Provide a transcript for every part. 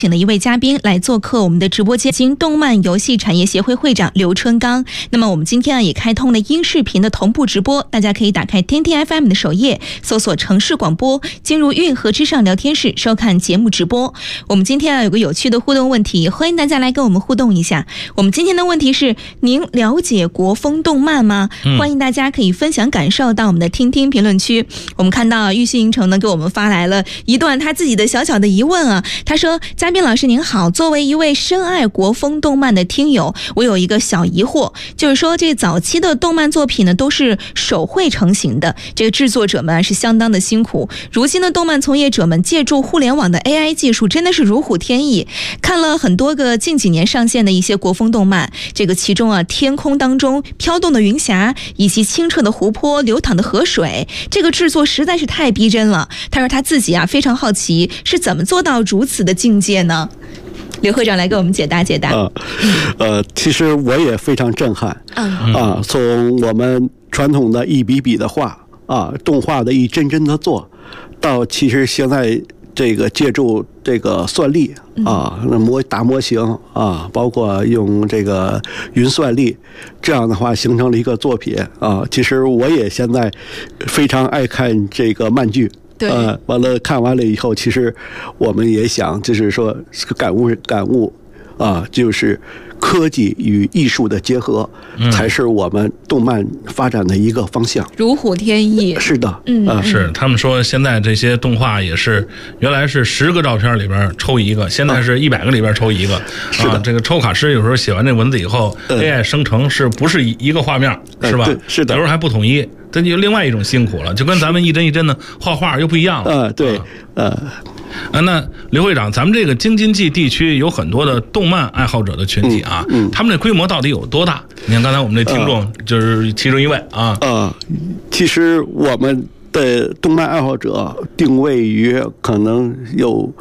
请的一位嘉宾来做客我们的直播间，经动漫游戏产业协会会长刘春刚。那么我们今天也开通了音视频的同步直播，大家可以打开天天 FM 的首页，搜索城市广播，进入运河之上聊天室收看节目直播。我们今天有个有趣的互动问题，欢迎大家来跟我们互动一下。我们今天的问题是：您了解国风动漫吗？欢迎大家可以分享感受到我们的听听评论区。我们看到玉溪银城呢给我们发来了一段他自己的小小的疑问啊，他说：嘉宾老师您好，作为一位深爱国风动漫的听友，我有一个小疑惑，就是说这早期的动漫作品呢都是手绘成型的，这个制作者们是相当的辛苦。如今的动漫从业者们借助互联网的 AI 技术真的是如虎添翼，看了很多个近几年上线的一些国风动漫，这个其中啊天空当中飘动的云霞以及清澈的湖泊流淌的河水，这个制作实在是太逼真了。他说他自己啊非常好奇是怎么做到如此的境界呢？刘会长来给我们解答解答。 其实我也非常震撼。从我们传统的一笔笔的画啊，动画的一帧帧的做，到其实现在这个借助这个算力啊，大模型啊，包括用这个云算力，这样的话形成了一个作品啊。其实我也现在非常爱看这个漫剧。完了看完了以后，其实我们也想，就是说感悟啊，就是科技与艺术的结合，才是我们动漫发展的一个方向。 如虎添翼。 是的， 是他们说现在这些动画也是，原来是10个照片里边抽一个，现在是100个里边抽一个。 是的， 这个抽卡师有时候写完这文字以后，AI 生成是不是一个画面，是吧？ 是的， 有时候还不统一。这就另外一种辛苦了，就跟咱们一帧一帧的画画又不一样了。那刘会长，咱们这个京津冀地区有很多的动漫爱好者的群体啊，他们这规模到底有多大？你看刚才我们这听众就是其中一位啊。 其实我们的动漫爱好者定位于可能有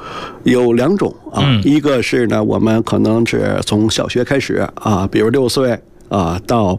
2种啊，一个是呢，我们可能是从小学开始啊，比如6岁。到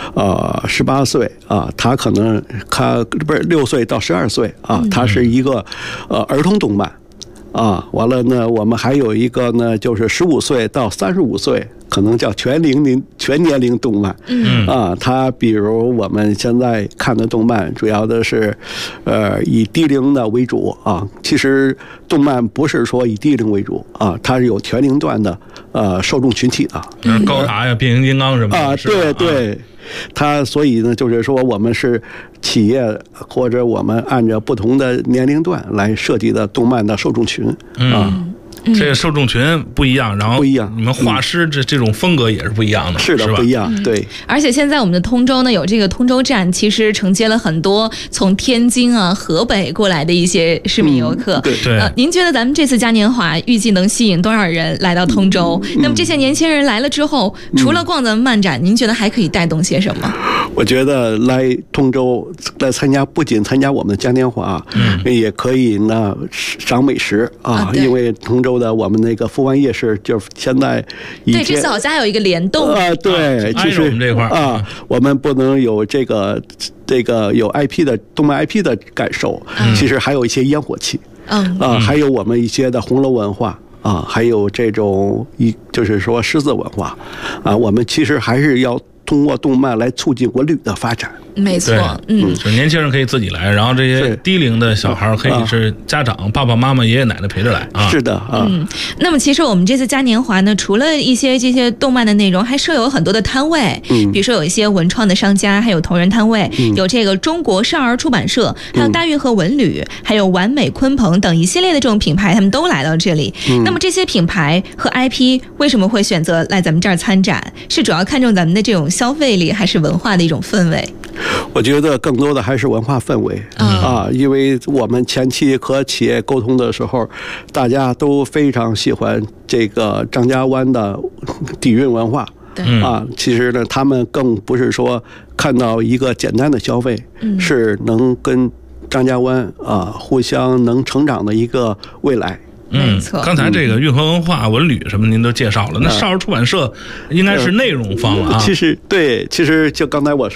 18岁啊，他可能不是6岁到12岁啊，他是一个儿童动漫啊。完了呢，我们还有一个呢，就是15岁到35岁，可能叫全年龄动漫。他比如我们现在看的动漫，主要的是以低龄的为主啊。其实动漫不是说以低龄为主啊，它是有全龄段的受众群体的。 高达呀、变形金刚什么的啊， 对。它所以呢，就是说我们是企业或者我们按照不同的年龄段来设计的动漫的受众群啊。 这个受众群不一样，然后你们画师这种风格也是不一样的， 是的，不一样，对。 而且现在我们的通州呢有这个通州站，其实承接了很多从天津啊、河北过来的一些市民游客。 对。 您觉得咱们这次嘉年华预计能吸引多少人来到通州？那么这些年轻人来了之后，除了逛咱们漫展，您觉得还可以带动些什么？ 我觉得来通州来不仅参加我们的嘉年华，也可以呢赏美食啊，因为通州的我们那个福湾夜市就现在对这次好像有一个联动对，其实我们这块我们不能有这个有 IP 的动漫 IP 的感受，其实还有一些烟火气，还有我们一些的红楼文化啊，还有这种就是说狮子文化啊，我们其实还是要通过动漫来促进国旅的发展。 没错， 就年轻人可以自己来，然后这些低龄的小孩可以是家长、爸爸妈妈、爷爷奶奶陪着来啊。 是的那么其实我们这次嘉年华呢，除了一些这些动漫的内容，还设有很多的摊位，比如说有一些文创的商家，还有同人摊位，有这个中国少儿出版社，还有大运河文旅，还有完美鲲鹏等一系列的这种品牌，他们都来到这里。那么这些品牌和 IP 为什么会选择来咱们这儿参展？是主要看重咱们的这种消费力，还是文化的一种氛围？ 我觉得更多的还是文化氛围因为我们前期和企业沟通的时候，大家都非常喜欢这个张家湾的底蕴文化。其实呢，他们更不是说看到一个简单的消费，是能跟张家湾互相能成长的一个未来。 没错， 刚才这个运河文化文旅什么您都介绍了，那少儿出版社应该是内容方了啊。 其实就刚才我说